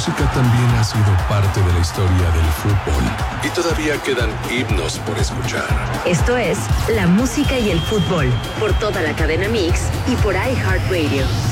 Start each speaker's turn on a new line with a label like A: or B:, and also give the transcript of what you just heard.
A: música también ha sido parte de la historia del fútbol y todavía quedan himnos por escuchar.
B: Esto es La Música y el Fútbol, por toda la cadena Mix y por iHeartRadio.